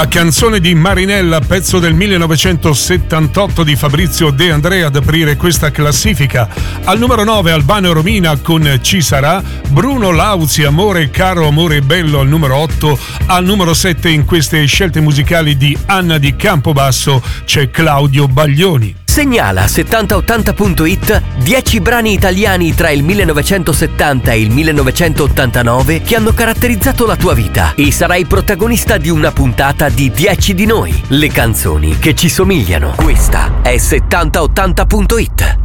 La canzone di Marinella, pezzo del 1978 di Fabrizio De André ad aprire questa classifica. Al numero 9 Albano e Romina con Ci sarà, Bruno Lauzi, Amore caro, amore bello al numero 8. Al numero 7 in queste scelte musicali di Anna di Campobasso c'è Claudio Baglioni. Segnala 7080.it 10 brani italiani tra il 1970 e il 1989 che hanno caratterizzato la tua vita e sarai protagonista di una puntata di 10 di noi, le canzoni che ci somigliano. Questa è 7080.it.